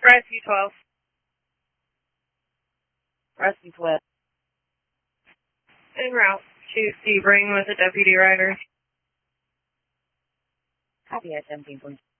Rescue 12. Rescue 12. En route to Sebring with a deputy rider. Copy at 17.2.